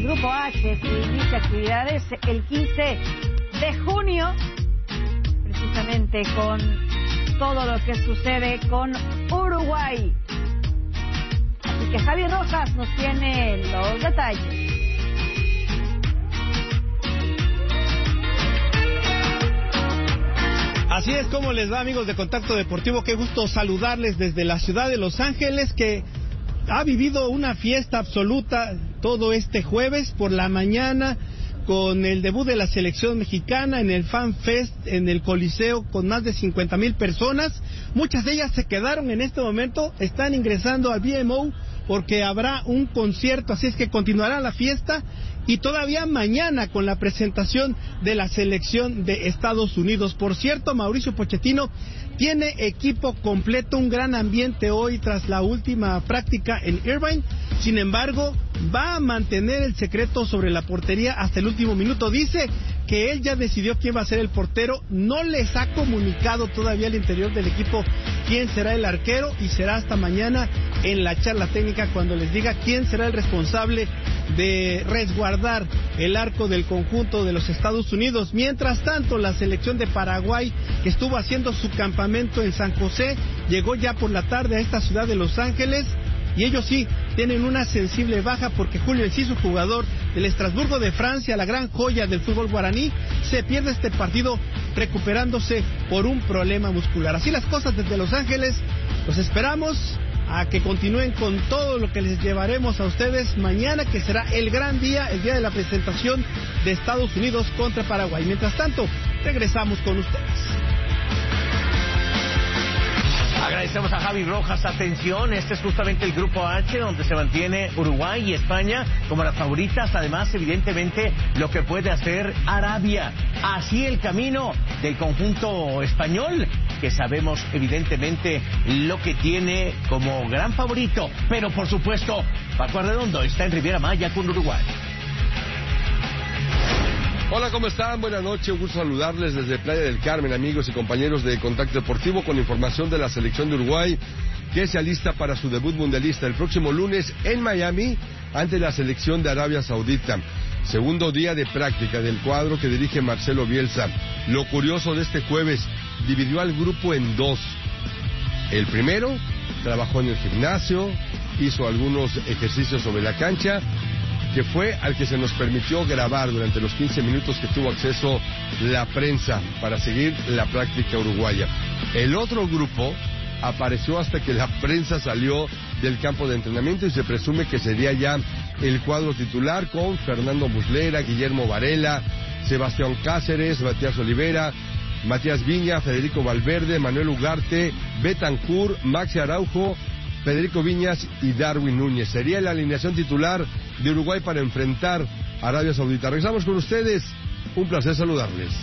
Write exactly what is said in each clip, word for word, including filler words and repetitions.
el Grupo H que inicia actividades el quince de junio, precisamente con todo lo que sucede con Uruguay. Así que Javi Rojas nos tiene los detalles. Así es como les va, amigos de Contacto Deportivo. Qué gusto saludarles desde la ciudad de Los Ángeles, que ha vivido una fiesta absoluta todo este jueves por la mañana, con el debut de la selección mexicana en el Fan Fest en el Coliseo, con más de cincuenta mil personas. Muchas de ellas se quedaron en este momento, están ingresando al B M O porque habrá un concierto, así es que continuará la fiesta. Y todavía mañana con la presentación de la selección de Estados Unidos. Por cierto, Mauricio Pochettino tiene equipo completo, un gran ambiente hoy tras la última práctica en Irvine. Sin embargo, va a mantener el secreto sobre la portería hasta el último minuto. Dice que él ya decidió quién va a ser el portero, no les ha comunicado todavía al interior del equipo quién será el arquero, y será hasta mañana en la charla técnica cuando les diga quién será el responsable de resguardar el arco del conjunto de los Estados Unidos. Mientras tanto, la selección de Paraguay, que estuvo haciendo su campamento en San José, llegó ya por la tarde a esta ciudad de Los Ángeles. Y ellos sí tienen una sensible baja porque Julio Enciso, jugador del Estrasburgo de Francia, la gran joya del fútbol guaraní, se pierde este partido recuperándose por un problema muscular. Así las cosas desde Los Ángeles. Los esperamos a que continúen con todo lo que les llevaremos a ustedes mañana, que será el gran día, el día de la presentación de Estados Unidos contra Paraguay. Mientras tanto, regresamos con ustedes. Agradecemos a Javi Rojas. Atención, este es justamente el Grupo H, donde se mantiene Uruguay y España como las favoritas. Además, evidentemente, lo que puede hacer Arabia. Así el camino del conjunto español, que sabemos evidentemente lo que tiene como gran favorito. Pero por supuesto, Paco Arredondo está en Riviera Maya con Uruguay. Hola, ¿cómo están? Buenas noches, un gusto saludarles desde Playa del Carmen, amigos y compañeros de Contacto Deportivo, con información de la selección de Uruguay, que se alista para su debut mundialista el próximo lunes en Miami ante la selección de Arabia Saudita. Segundo día de práctica del cuadro que dirige Marcelo Bielsa. Lo curioso de este jueves, dividió al grupo en dos. El primero trabajó en el gimnasio, hizo algunos ejercicios sobre la cancha, que fue al que se nos permitió grabar durante los quince minutos que tuvo acceso la prensa para seguir la práctica uruguaya. El otro grupo apareció hasta que la prensa salió del campo de entrenamiento y se presume que sería ya el cuadro titular, con Fernando Muslera, Guillermo Varela, Sebastián Cáceres, Matías Olivera, Matías Viña, Federico Valverde, Manuel Ugarte, Betancur, Maxi Araujo, Federico Viñas y Darwin Núñez. Sería la alineación titular de Uruguay para enfrentar a Arabia Saudita. Regresamos con ustedes. Un placer saludarles.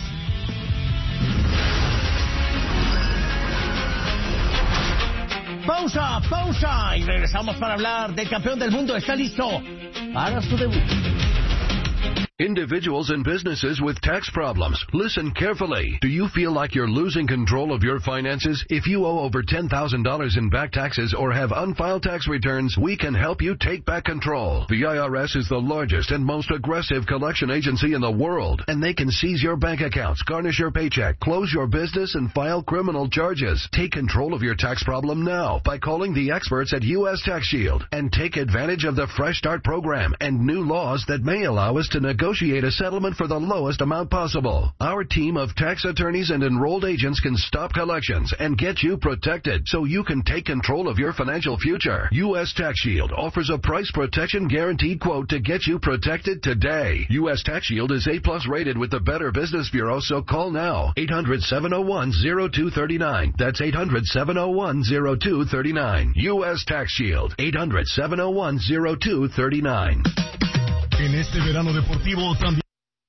Pausa, pausa. Y regresamos para hablar del campeón del mundo. Está listo para su debut. Individuals and businesses with tax problems, listen carefully. Do you feel like you're losing control of your finances? If you owe over ten thousand dollars in back taxes or have unfiled tax returns, we can help you take back control. The I R S is the largest and most aggressive collection agency in the world, and they can seize your bank accounts, garnish your paycheck, close your business, and file criminal charges. Take control of your tax problem now by calling the experts at U S Tax Shield, and take advantage of the Fresh Start program and new laws that may allow us to negotiate a settlement for the lowest amount possible. Our team of tax attorneys and enrolled agents can stop collections and get you protected so you can take control of your financial future. U S Tax Shield offers a price protection guaranteed quote to get you protected today. U S Tax Shield is A plus rated with the Better Business Bureau, so call now. eight hundred, seven oh one, oh two three nine. That's eight hundred, seven oh one, oh two three nine. U S Tax Shield. eight hundred, seven oh one, oh two three nine. En este verano deportivo también. ¿Qué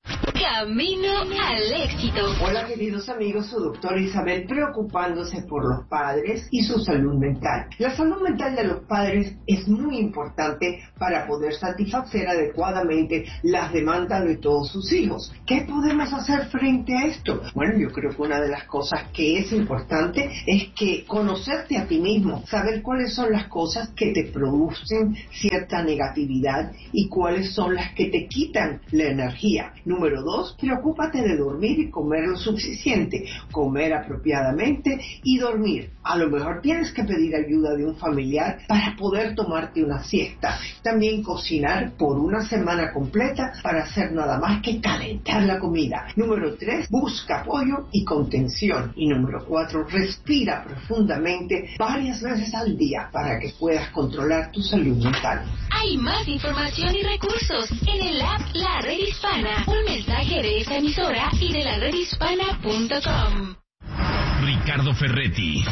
Camino al éxito. Hola queridos amigos, su doctora Isabel preocupándose por los padres y su salud mental. La salud mental de los padres es muy importante para poder satisfacer adecuadamente las demandas de todos sus hijos. ¿Qué podemos hacer frente a esto? Bueno, yo creo que una de las cosas que es importante es que conocerte a ti mismo, saber cuáles son las cosas que te producen cierta negatividad y cuáles son las que te quitan la energía. Número dos, preocúpate de dormir y comer lo suficiente, comer apropiadamente y dormir. A lo mejor tienes que pedir ayuda de un familiar para poder tomarte una siesta. También cocinar por una semana completa para hacer nada más que calentar la comida. Número tres, busca apoyo y contención. Y número cuatro, respira profundamente varias veces al día para que puedas controlar tu salud mental. Hay más información y recursos en el app La Red Hispana. Un mensaje de esta emisora y de la red hispana punto com. Ricardo Ferretti,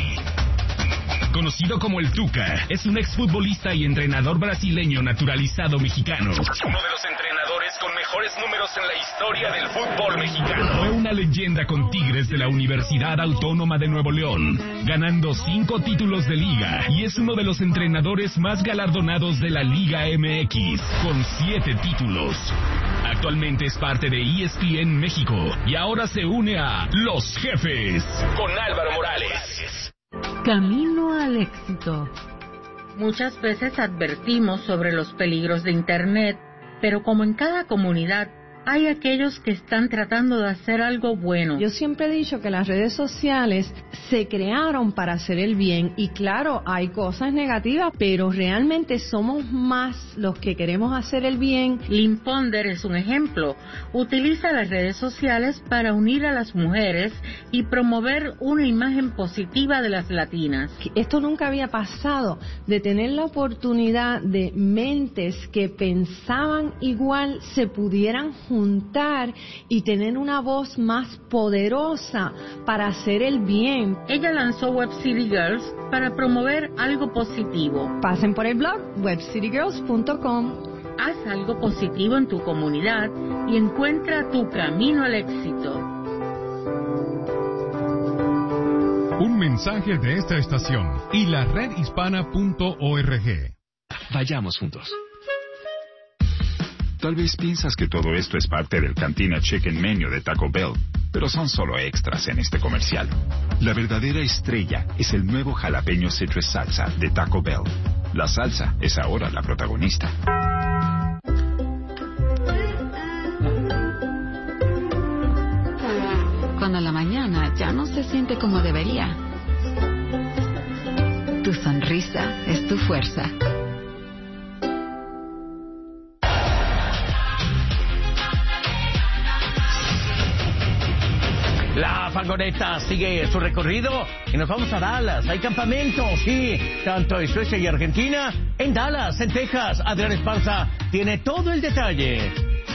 conocido como el Tuca, es un exfutbolista y entrenador brasileño naturalizado mexicano. Uno de los entrenadores con mejores números en la historia del fútbol mexicano. Fue una leyenda con Tigres de la Universidad Autónoma de Nuevo León, ganando cinco títulos de liga, y es uno de los entrenadores más galardonados de la Liga M X, con siete títulos. Actualmente es parte de E S P N México y ahora se une a Los Jefes con Álvaro Morales. Camino al éxito. Muchas veces advertimos sobre los peligros de Internet, pero como en cada comunidad, hay aquellos que están tratando de hacer algo bueno. Yo siempre he dicho que las redes sociales se crearon para hacer el bien y claro, hay cosas negativas, pero realmente somos más los que queremos hacer el bien. Lynn Ponder es un ejemplo. Utiliza las redes sociales para unir a las mujeres y promover una imagen positiva de las latinas. Esto nunca había pasado, de tener la oportunidad de mentes que pensaban igual se pudieran juntar y tener una voz más poderosa para hacer el bien. Ella lanzó Web City Girls para promover algo positivo. Pasen por el blog web city girls punto com. Haz algo positivo en tu comunidad y encuentra tu camino al éxito. Un mensaje de esta estación y la red hispana punto org. Vayamos juntos. Tal vez piensas que todo esto es parte del Cantina Chicken Menu de Taco Bell, pero son solo extras en este comercial. La verdadera estrella es el nuevo jalapeño citrus salsa de Taco Bell. La salsa es ahora la protagonista. Cuando la mañana ya no se siente como debería. Tu sonrisa es tu fuerza. La fangoneta sigue su recorrido y nos vamos a Dallas. Hay campamentos, sí, tanto en Suecia y Argentina. En Dallas, en Texas, Adrián Esparza tiene todo el detalle.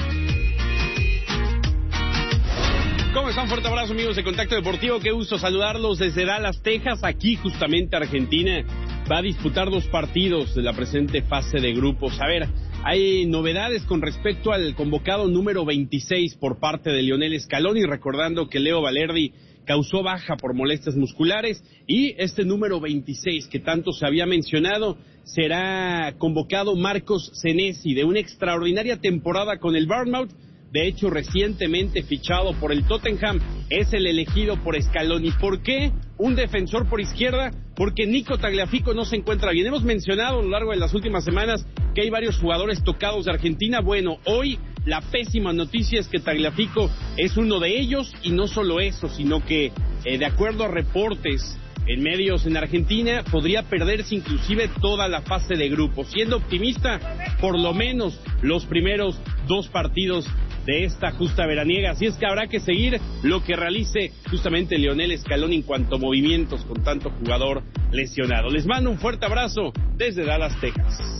¿Cómo están? Fuerte abrazo, amigos de Contacto Deportivo. Qué gusto saludarlos desde Dallas, Texas. Aquí, justamente, Argentina va a disputar dos partidos de la presente fase de grupos. A ver, hay novedades con respecto al convocado número veintiséis por parte de Lionel Scaloni, recordando que Leo Valerdi causó baja por molestias musculares, y este número veintiséis que tanto se había mencionado, será convocado Marcos Senesi, de una extraordinaria temporada con el Bournemouth. De hecho, recientemente fichado por el Tottenham, es el elegido por Scaloni. ¿Por qué? Un defensor por izquierda, porque Nico Tagliafico no se encuentra bien. Hemos mencionado a lo largo de las últimas semanas que hay varios jugadores tocados de Argentina. Bueno, hoy la pésima noticia es que Tagliafico es uno de ellos, y no solo eso, sino que, eh, de acuerdo a reportes en medios en Argentina, podría perderse inclusive toda la fase de grupos. Siendo optimista, por lo menos los primeros dos partidos de esta justa veraniega. Así es que habrá que seguir lo que realice justamente Lionel Scaloni en cuanto a movimientos con tanto jugador lesionado. Les mando un fuerte abrazo desde Dallas, Texas.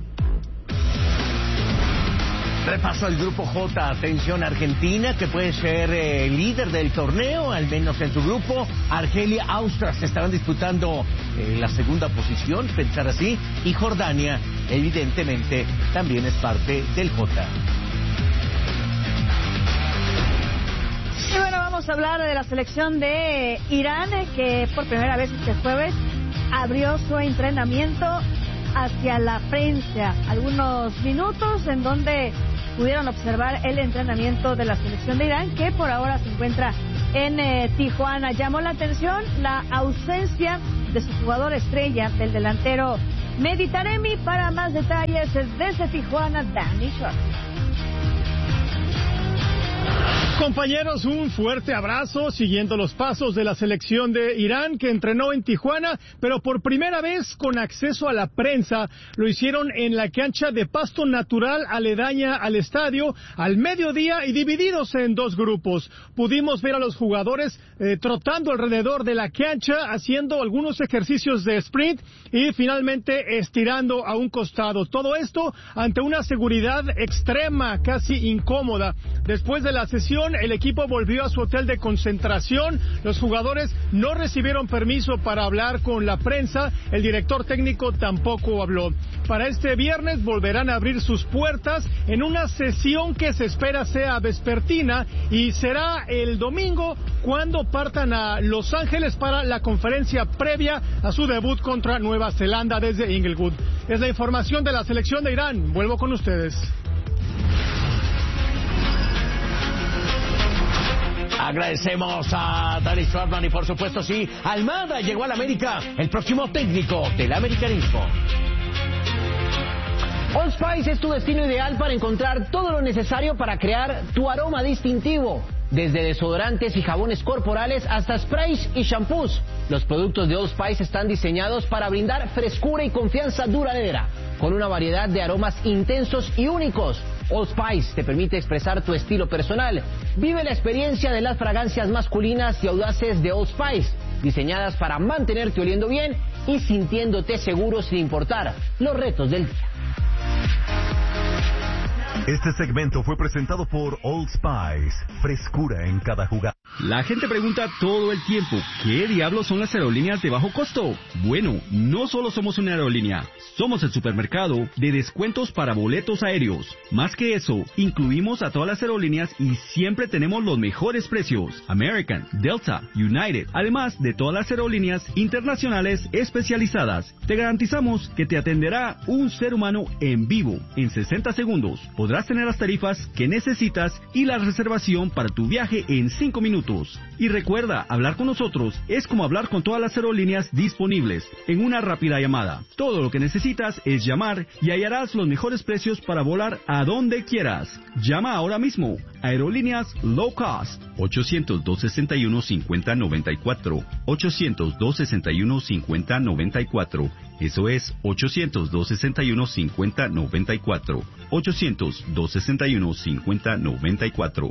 Repaso el grupo J. Atención, Argentina, que puede ser eh, líder del torneo, al menos en su grupo. Argelia, Austria se estarán disputando eh, la segunda posición, pensar así. Y Jordania, evidentemente, también es parte del J. vamos a hablar de la selección de Irán, que por primera vez este jueves abrió su entrenamiento hacia la prensa. Algunos minutos en donde pudieron observar el entrenamiento de la selección de Irán, que por ahora se encuentra en eh, Tijuana. Llamó la atención la ausencia de su jugador estrella, del delantero Mehdi Taremi. Para más detalles desde Tijuana, Danny Schwartz. Compañeros, un fuerte abrazo siguiendo los pasos de la selección de Irán que entrenó en Tijuana, pero por primera vez con acceso a la prensa. Lo hicieron en la cancha de pasto natural aledaña al estadio al mediodía y divididos en dos grupos. Pudimos ver a los jugadores eh, trotando alrededor de la cancha, haciendo algunos ejercicios de sprint y finalmente estirando a un costado. Todo esto ante una seguridad extrema, casi incómoda. Después de la sesión, el equipo volvió a su hotel de concentración. Los jugadores no recibieron permiso para hablar con la prensa. El director técnico tampoco habló. Para este viernes volverán a abrir sus puertas en una sesión que se espera sea vespertina y será el domingo cuando partan a Los Ángeles para la conferencia previa a su debut contra Nueva Zelanda desde Inglewood. Es la información de la selección de Irán. Vuelvo con ustedes. Agradecemos a Danny Schwartz y por supuesto sí, Almada llegó al América, el próximo técnico del americanismo. Old Spice es tu destino ideal para encontrar todo lo necesario para crear tu aroma distintivo. Desde desodorantes y jabones corporales hasta sprays y shampoos, los productos de Old Spice están diseñados para brindar frescura y confianza duradera, con una variedad de aromas intensos y únicos. Old Spice te permite expresar tu estilo personal. Vive la experiencia de las fragancias masculinas y audaces de Old Spice, diseñadas para mantenerte oliendo bien y sintiéndote seguro sin importar los retos del día. Este segmento fue presentado por Old Spice, frescura en cada jugada. La gente pregunta todo el tiempo, ¿qué diablos son las aerolíneas de bajo costo? Bueno, no solo somos una aerolínea, somos el supermercado de descuentos para boletos aéreos. Más que eso, incluimos a todas las aerolíneas y siempre tenemos los mejores precios. American, Delta, United, además de todas las aerolíneas internacionales especializadas. Te garantizamos que te atenderá un ser humano en vivo. En sesenta segundos podrás tener las tarifas que necesitas y la reservación para tu viaje en cinco minutos. Y recuerda, hablar con nosotros es como hablar con todas las aerolíneas disponibles en una rápida llamada. Todo lo que necesitas es llamar y hallarás los mejores precios para volar a donde quieras. Llama ahora mismo. Aerolíneas Low Cost. ochocientos, dos sesenta y uno, cincuenta noventa y cuatro. ochocientos, dos sesenta y uno, cincuenta noventa y cuatro. Eso es ochocientos, dos sesenta y uno, cincuenta noventa y cuatro. ochocientos, dos sesenta y uno, cincuenta noventa y cuatro.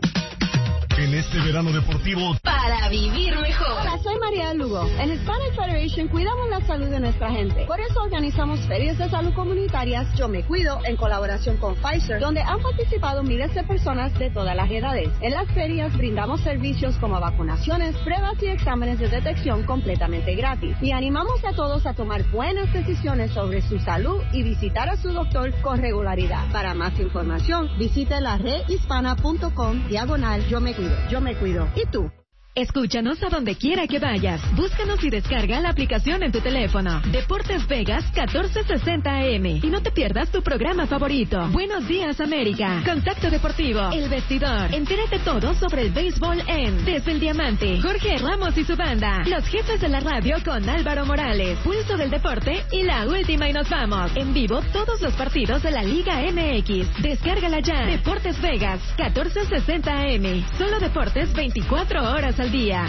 En este verano deportivo, para vivir mejor. Hola, soy María Lugo. En Hispanic Federation cuidamos la salud de nuestra gente. Por eso organizamos ferias de salud comunitarias Yo Me Cuido en colaboración con Pfizer, donde han participado miles de personas de todas las edades. En las ferias brindamos servicios como vacunaciones, pruebas y exámenes de detección completamente gratis. Y animamos a todos a tomar buenas decisiones sobre su salud y visitar a su doctor con regularidad. Para más información, visite la red hispana punto com diagonal Yo Me Cuido. Yo me cuido. ¿Y tú? Escúchanos a donde quiera que vayas. Búscanos y descarga la aplicación en tu teléfono. Deportes Vegas catorce sesenta A M. Y no te pierdas tu programa favorito. Buenos días, América. Contacto Deportivo. El Vestidor. Entérate todo sobre el béisbol en Desde el Diamante. Jorge Ramos y su banda. Los jefes de la radio con Álvaro Morales. Pulso del Deporte y la última y nos vamos. En vivo todos los partidos de la Liga M X. Descárgala ya. Deportes Vegas catorce sesenta A M. Solo deportes veinticuatro horas al día.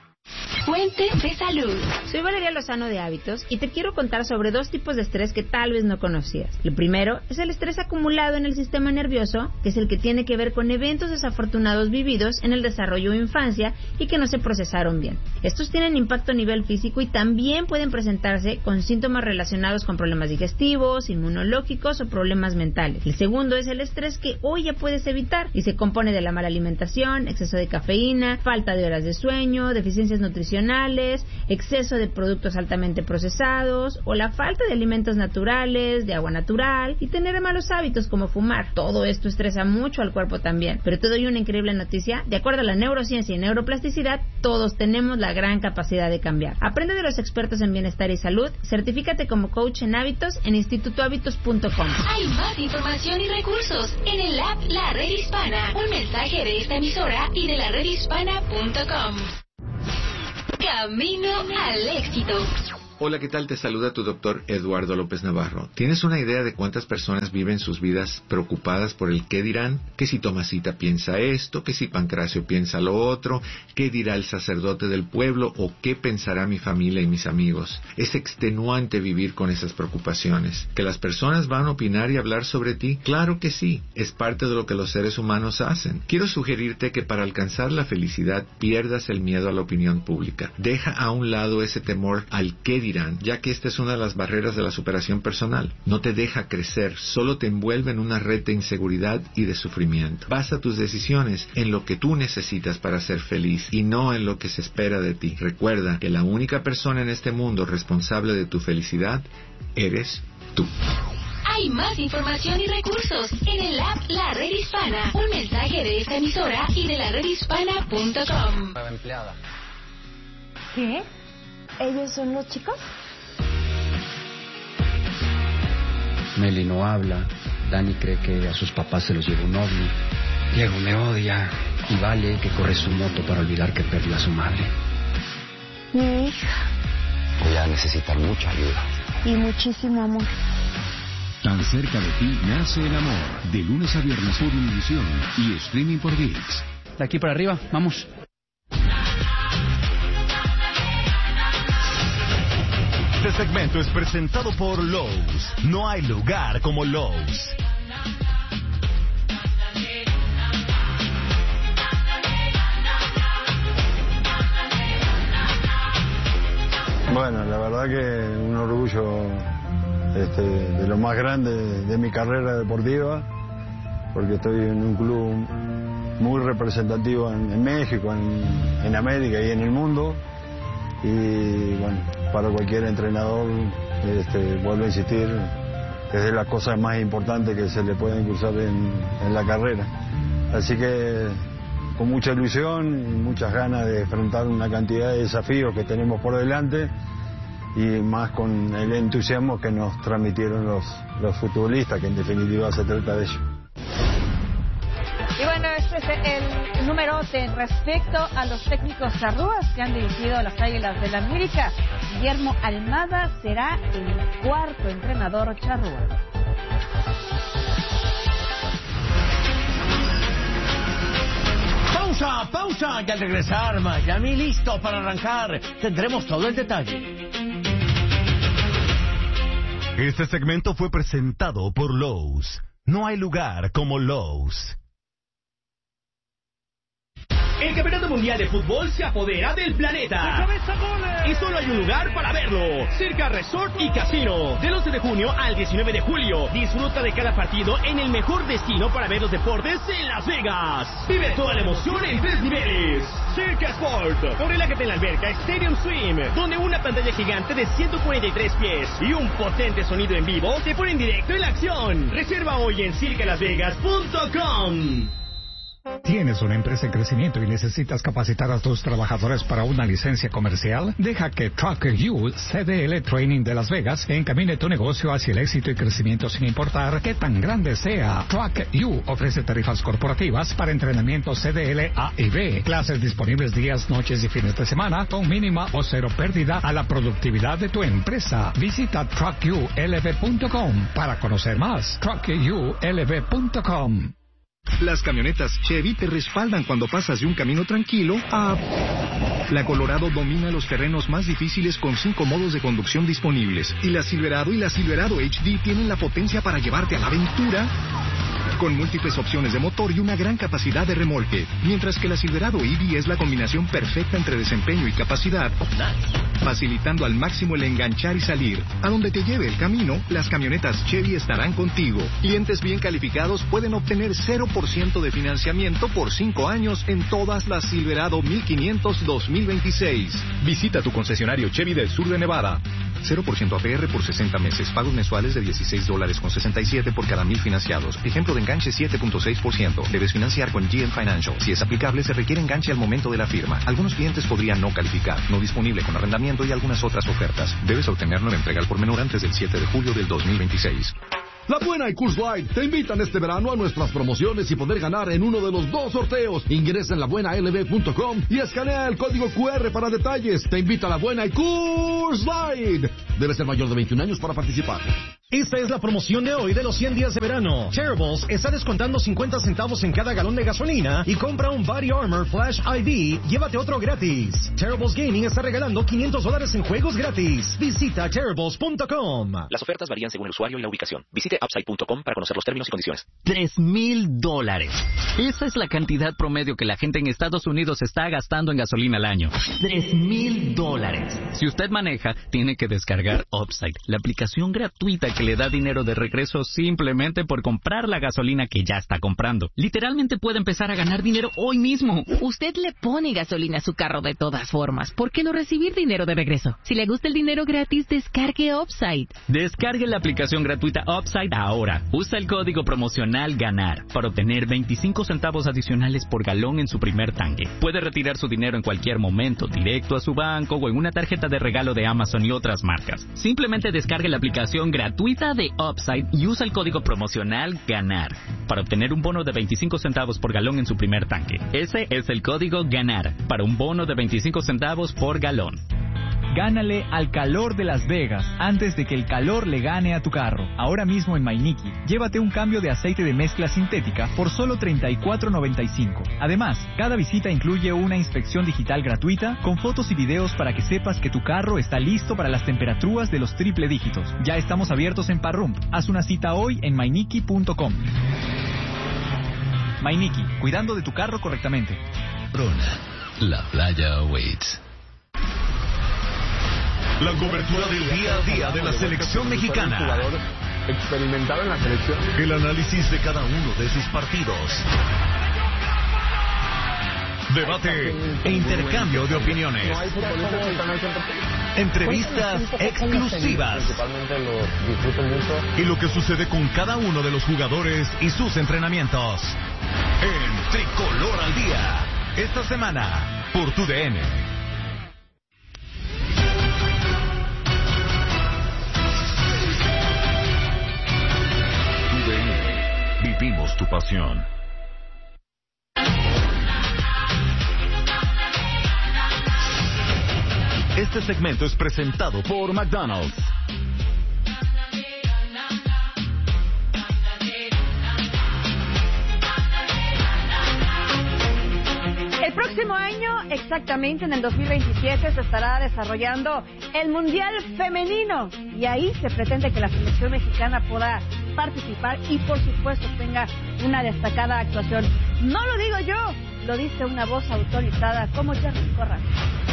Fuente de salud. Soy Valeria Lozano de Hábitos y te quiero contar sobre dos tipos de estrés que tal vez no conocías. Lo primero es el estrés acumulado en el sistema nervioso, que es el que tiene que ver con eventos desafortunados vividos en el desarrollo o infancia y que no se procesaron bien. Estos tienen impacto a nivel físico y también pueden presentarse con síntomas relacionados con problemas digestivos, inmunológicos o problemas mentales. El segundo es el estrés que hoy ya puedes evitar y se compone de la mala alimentación, exceso de cafeína, falta de horas de sueño, deficiencias nutricionales nutricionales, exceso de productos altamente procesados o la falta de alimentos naturales, de agua natural y tener malos hábitos como fumar. Todo esto estresa mucho al cuerpo también. Pero te doy una increíble noticia. De acuerdo a la neurociencia y neuroplasticidad, todos tenemos la gran capacidad de cambiar. Aprende de los expertos en bienestar y salud. Certifícate como coach en hábitos en instituto hábitos punto com. Hay más información y recursos en el app La Red Hispana. Un mensaje de esta emisora y de la red hispana punto com. Camino al éxito. Hola, ¿qué tal? Te saluda tu doctor Eduardo López Navarro. ¿Tienes una idea de cuántas personas viven sus vidas preocupadas por el qué dirán? Que si Tomasita piensa esto, que si Pancracio piensa lo otro, qué dirá el sacerdote del pueblo o qué pensará mi familia y mis amigos. Es extenuante vivir con esas preocupaciones. ¿Que las personas van a opinar y hablar sobre ti? Claro que sí. Es parte de lo que los seres humanos hacen. Quiero sugerirte que para alcanzar la felicidad pierdas el miedo a la opinión pública. Deja a un lado ese temor al qué dirán, ya que esta es una de las barreras de la superación personal. No te deja crecer, solo te envuelve en una red de inseguridad y de sufrimiento. Basa tus decisiones en lo que tú necesitas para ser feliz y no en lo que se espera de ti. Recuerda que la única persona en este mundo responsable de tu felicidad eres tú. Hay más información y recursos en el app La Red Hispana. Un mensaje de esta emisora y de la red hispana punto com. Empleada. ¿Qué? ¿Ellos son los chicos? Meli no habla. Dani cree que a sus papás se los lleva un ovni. Diego me odia. Y Vale que corre su moto para olvidar que perdió a su madre. Mi hija. Voy a necesitar mucha ayuda. Y muchísimo amor. Tan cerca de ti nace el amor. De lunes a viernes por Univisión y streaming por ViX. De aquí para arriba, vamos. Este segmento es presentado por Lowe's. No hay lugar como Lowe's. Bueno, la verdad que un orgullo este, de lo más grande de, de mi carrera deportiva, porque estoy en un club muy representativo en, en México, en, en América y en el mundo. Y bueno, para cualquier entrenador, este, vuelvo a insistir, es de las cosas más importantes que se le pueden cursar en, en la carrera. Así que con mucha ilusión y muchas ganas de enfrentar una cantidad de desafíos que tenemos por delante y más con el entusiasmo que nos transmitieron los, los futbolistas, que en definitiva se trata de ello. Y bueno, este es el número respecto a los técnicos charrúas que han dirigido a las Águilas del América. Guillermo Almada será el cuarto entrenador charrúa. Pausa, pausa, y al regresar Miami listo para arrancar. Tendremos todo el detalle. Este segmento fue presentado por Lowe's. No hay lugar como Lowe's. El Campeonato Mundial de Fútbol se apodera del planeta. Y solo hay un lugar para verlo. Circa Resort y Casino. Del once de junio al diecinueve de julio. Disfruta de cada partido en el mejor destino para ver los deportes en Las Vegas. Vive toda la emoción en tres niveles. Circa Sport. O relájate en la alberca Stadium Swim, donde una pantalla gigante de ciento cuarenta y tres pies y un potente sonido en vivo te pone en directo en la acción. Reserva hoy en circa las vegas punto com. ¿Tienes una empresa en crecimiento y necesitas capacitar a tus trabajadores para una licencia comercial? Deja que Truck U C D L Training de Las Vegas encamine tu negocio hacia el éxito y crecimiento sin importar qué tan grande sea. Truck U ofrece tarifas corporativas para entrenamiento C D L A y B, clases disponibles días, noches y fines de semana con mínima o cero pérdida a la productividad de tu empresa. Visita truck u l v punto com para conocer más. truck u l v punto com. Las camionetas Chevy te respaldan cuando pasas de un camino tranquilo a... La Colorado domina los terrenos más difíciles con cinco modos de conducción disponibles. Y la Silverado y la Silverado H D tienen la potencia para llevarte a la aventura con múltiples opciones de motor y una gran capacidad de remolque. Mientras que la Silverado E V es la combinación perfecta entre desempeño y capacidad. facilitando al máximo el enganchar y salir. A donde te lleve el camino, las camionetas Chevy estarán contigo. Clientes bien calificados pueden obtener cero por ciento de financiamiento por cinco años en todas las Silverado mil quinientos dos mil veintiséis. Visita tu concesionario Chevy del sur de Nevada. cero por ciento A P R por sesenta meses. Pagos mensuales de dieciséis dólares con sesenta y siete por cada mil financiados. Ejemplo de enganche siete punto seis por ciento. Debes financiar con G M Financial. Si es aplicable, se requiere enganche al momento de la firma. Algunos clientes podrían no calificar. No disponible con arrendamiento y algunas otras ofertas. Debes obtenerlo en entrega al por menor antes del siete de julio del dos mil veintiséis. La Buena y Coors Light te invitan este verano a nuestras promociones y poder ganar en uno de los dos sorteos. Ingresa en la buena l b punto com y escanea el código Q R para detalles. Te invita a La Buena y Coors Light. Debe ser mayor de veintiún años para participar. Esta es la promoción de hoy de los cien días de verano. Terribles está descontando cincuenta centavos en cada galón de gasolina y compra un Body Armor Flash I V, llévate otro gratis. Terribles Gaming está regalando quinientos dólares en juegos gratis. Visita terribles punto com. Las ofertas varían según el usuario y la ubicación. Visite upside punto com para conocer los términos y condiciones. Tres mil dólares. Esa es la cantidad promedio que la gente en Estados Unidos está gastando en gasolina al año. Tres mil dólares. Si usted maneja, tiene que descargar Upside, la aplicación gratuita que le da dinero de regreso simplemente por comprar la gasolina que ya está comprando. Literalmente puede empezar a ganar dinero hoy mismo. Usted le pone gasolina a su carro de todas formas. ¿Por qué no recibir dinero de regreso? Si le gusta el dinero gratis, descargue Upside. Descargue la aplicación gratuita Upside ahora. Usa el código promocional GANAR para obtener veinticinco centavos adicionales por galón en su primer tanque. Puede retirar su dinero en cualquier momento, directo a su banco o en una tarjeta de regalo de Amazon y otras marcas. Simplemente descargue la aplicación gratuita de Upside y usa el código promocional GANAR para obtener un bono de veinticinco centavos por galón en su primer tanque. Ese es el código GANAR para un bono de veinticinco centavos por galón. Gánale al calor de Las Vegas antes de que el calor le gane a tu carro. Ahora mismo en Mainiki, llévate un cambio de aceite de mezcla sintética por solo treinta y cuatro noventa y cinco. Además, cada visita incluye una inspección digital gratuita con fotos y videos para que sepas que tu carro está listo para las temperaturas de los triple dígitos. Ya estamos abiertos en Parrum. Haz una cita hoy en mainiki punto com. Mainiki, cuidando de tu carro correctamente. Bruna, la playa awaits. La cobertura del día a día de la selección mexicana. Experimentado en la selección. El análisis de cada uno de sus partidos. Debate e intercambio de opiniones. Entrevistas exclusivas. Y lo que sucede con cada uno de los jugadores y sus entrenamientos. En Tricolor al Día. Esta semana, por tu D N. Vivimos tu pasión. Este segmento es presentado por McDonald's. El próximo año, exactamente en el dos mil veintisiete, se estará desarrollando el Mundial Femenino. Y ahí se pretende que la selección mexicana pueda participar y, por supuesto, tenga una destacada actuación. No lo digo yo, lo dice una voz autorizada como Jerry Corral.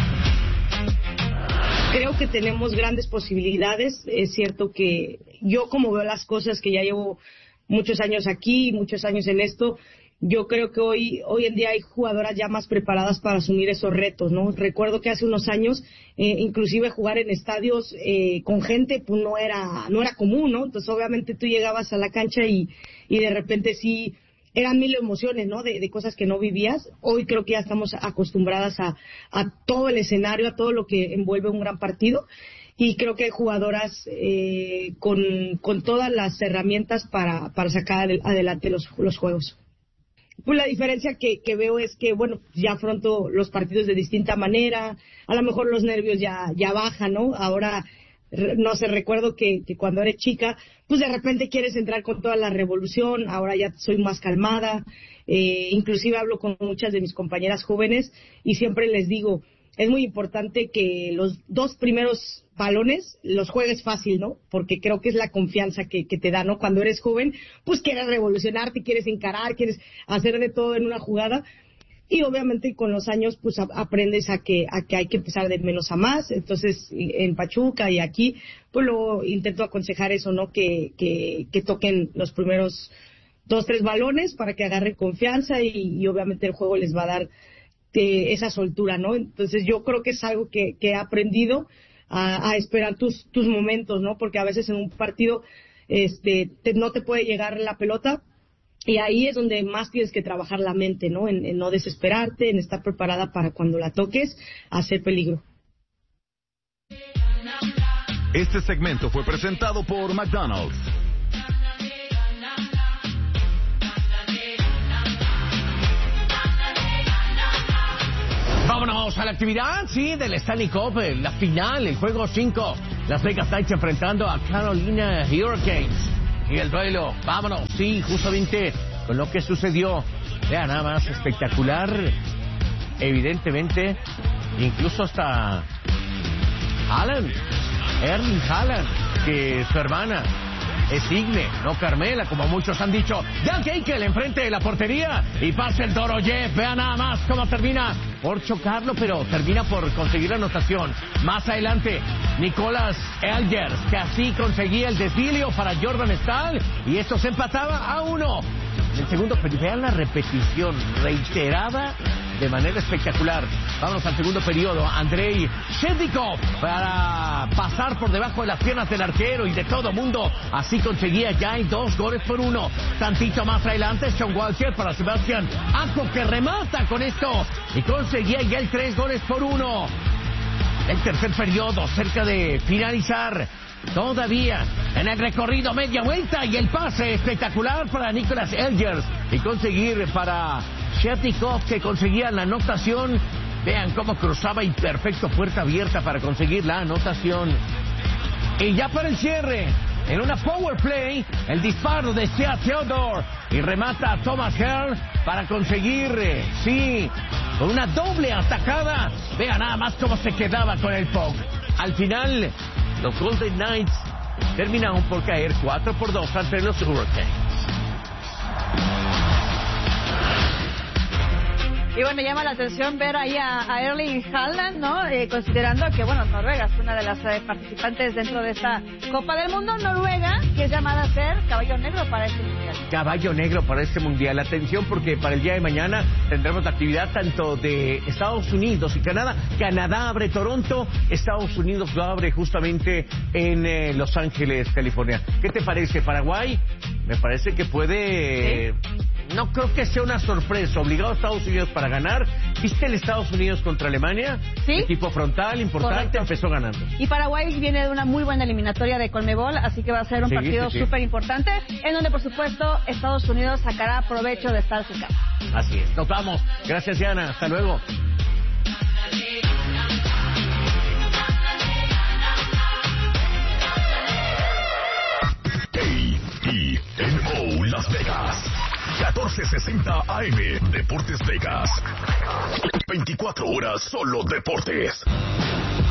Creo que tenemos grandes posibilidades. Es cierto que yo, como veo las cosas, que ya llevo muchos años aquí, muchos años en esto, yo creo que hoy hoy en día hay jugadoras ya más preparadas para asumir esos retos, ¿no? Recuerdo que hace unos años, eh, inclusive jugar en estadios eh, con gente, pues no era no era común, ¿no? Entonces, obviamente, tú llegabas a la cancha y, y de repente sí eran mil emociones, ¿no? De, de cosas que no vivías. Hoy creo que ya estamos acostumbradas a, a todo el escenario, a todo lo que envuelve un gran partido. Y creo que hay jugadoras eh, con, con todas las herramientas para, para sacar adelante los, los juegos. Pues la diferencia que, que veo es que, bueno, ya afronto los partidos de distinta manera, a lo mejor los nervios ya, ya bajan, ¿no? Ahora, no sé, recuerdo que, que cuando eres chica, pues de repente quieres entrar con toda la revolución, ahora ya soy más calmada, eh, inclusive hablo con muchas de mis compañeras jóvenes y siempre les digo, es muy importante que los dos primeros balones los juegues fácil, ¿no? Porque creo que es la confianza que, que te da, ¿no? Cuando eres joven, pues quieres revolucionarte, quieres encarar, quieres hacer de todo en una jugada. y obviamente con los años pues a, aprendes a que a que hay que empezar de menos a más. Entonces en Pachuca y aquí pues lo intento aconsejar eso, ¿no? Que que, que toquen los primeros dos tres balones para que agarren confianza y, y obviamente el juego les va a dar eh, esa soltura, ¿no? Entonces yo creo que es algo que, que he aprendido a, a esperar tus tus momentos, ¿no? Porque a veces en un partido este te, no te puede llegar la pelota. Y ahí es donde más tienes que trabajar la mente, ¿no? En, en no desesperarte, en estar preparada para cuando la toques, hacer peligro. Este segmento fue presentado por McDonald's. Vámonos a la actividad, sí, del Stanley Cup, la final, el juego cinco. Las Vegas Knights enfrentando a Carolina Hurricanes. Y el duelo, vámonos, sí, justamente con lo que sucedió. Vean, nada más espectacular, evidentemente, incluso hasta Haaland, Erling Haaland, que su hermana es Signe, no Carmela, como muchos han dicho. Dan Keikel enfrente de la portería y pasa el Doroyev. Vean nada más cómo termina por chocarlo, pero termina por conseguir la anotación. Más adelante, Nicolas Elgers, que así conseguía el desvío para Jordan Staal, y esto se empataba a uno. El segundo, vean la repetición reiterada de manera espectacular. Vámonos al segundo periodo. Andrei Shevnikov para pasar por debajo de las piernas del arquero y de todo mundo. Así conseguía ya el dos goles por uno. Tantito más adelante, Sean Walker para Sebastián Aho, que remata con esto y conseguía ya el tres goles por uno. El tercer periodo, cerca de finalizar. Todavía en el recorrido media vuelta y el pase espectacular para Nicolas Elgers y conseguir para Shevnikov, que conseguía la anotación. Vean cómo cruzaba y perfecto, puerta abierta para conseguir la anotación. Y ya para el cierre, en una power play, el disparo de Shea Theodore y remata a Thomas Herr para conseguir, eh, sí, con una doble atacada. Vean nada más cómo se quedaba con el puck. Al final, los Golden Knights terminaron por caer cuatro por dos ante los Hurricanes. Y bueno, llama la atención ver ahí a, a Erling Haaland, ¿no? Eh, considerando que, bueno, Noruega es una de las eh, participantes dentro de esta Copa del Mundo. Noruega, que es llamada a ser caballo negro para este mundial. Caballo negro para este mundial. Atención, porque para el día de mañana tendremos la actividad tanto de Estados Unidos y Canadá. Canadá abre Toronto, Estados Unidos lo abre justamente en eh, Los Ángeles, California. ¿Qué te parece? Paraguay, me parece que puede... ¿Sí? No creo que sea una sorpresa, obligado a Estados Unidos para ganar. ¿Viste el Estados Unidos contra Alemania? Sí. Equipo frontal, importante, correcto. Empezó ganando. Y Paraguay viene de una muy buena eliminatoria de Conmebol, así que va a ser un sí, partido súper sí, sí. importante, en donde, por supuesto, Estados Unidos sacará provecho de estar en su casa. Así es. Nos vamos. Gracias, Diana. Hasta luego. A E N O Las Vegas. catorce sesenta A M, Deportes Vegas. veinticuatro horas solo deportes.